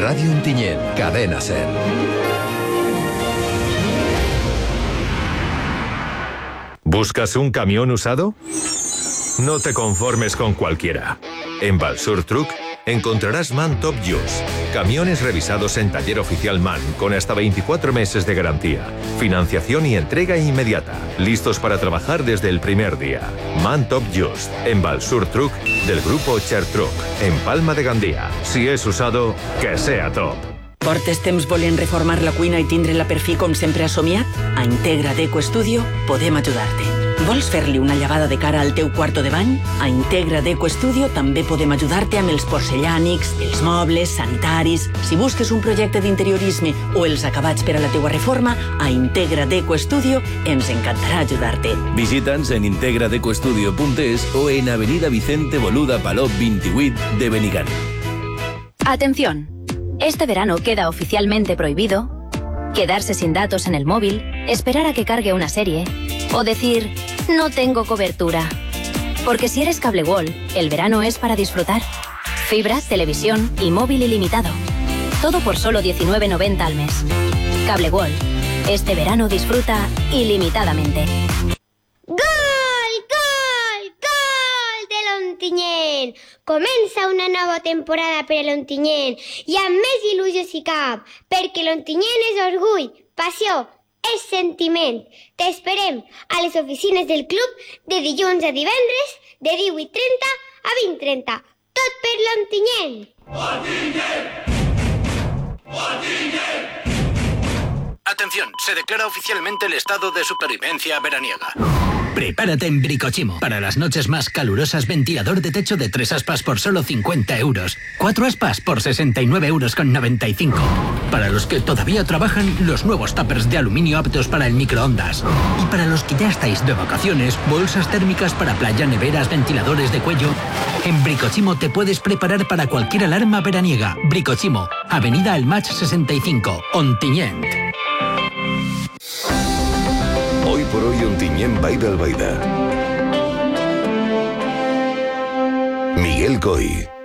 Radio Ontinyent, Cadena Ser. ¿Buscas un camión usado? No te conformes con cualquiera. En Valsur Truck encontrarás MAN Top Use, camiones revisados en taller oficial MAN con hasta 24 meses de garantía, financiación y entrega inmediata, listos para trabajar desde el primer día. MAN Top Use, en Valsur Truck del grupo Chertruck, en Palma de Gandia. Si es usado, que sea top. Portes temps volent reformar la cuina i tindre-la per fi com sempre has somiat? A Integra Deco Studio podem ajudar-te. Vols fer-li una llevada de cara al teu quarto de bany? A Integra Deco Studio també podem ajudar-te amb els porcellànics, els mobles, sanitaris... Si busques un projecte d'interiorisme o els acabats per a la teua reforma, a Integra Deco Studio ens encantarà ajudar-te. Visita'ns en integradecoestudio.es o en Avenida Vicente Boluda Palop 28 de Benigànim. Atención. Este verano queda oficialmente prohibido quedarse sin datos en el móvil, esperar a que cargue una serie o decir, no tengo cobertura. Porque si eres Cable World, el verano es para disfrutar. Fibra, televisión y móvil ilimitado. Todo por solo 19,90 al mes. Cable World. Este verano disfruta ilimitadamente. Gol! Gol! Gol de l'Ontinyent! Comença una nova temporada per a l'Ontinyent i amb més il·lusió si cap, perquè l'Ontinyent és orgull, passió, és sentiment. T'esperem a les oficines del club de dilluns a divendres de 18:30 a 20:30. Tot per l'Ontinyent! ¡Ontinyent! ¡Ontinyent! Atención, se declara oficialmente el estado de supervivencia veraniega. Prepárate en Bricochimo. Para las noches más calurosas, ventilador de techo de 3 aspas por solo 50 euros. 4 aspas por 69,95 euros. Para los que todavía trabajan, los nuevos tuppers de aluminio aptos para el microondas. Y para los que ya estáis de vacaciones, bolsas térmicas para playa, neveras, ventiladores de cuello. En Bricochimo te puedes preparar para cualquier alarma veraniega. Bricochimo, Avenida El Match 65, Ontinyent. Hoy por hoy Ontinyent Baida al Baida. Miguel Coy.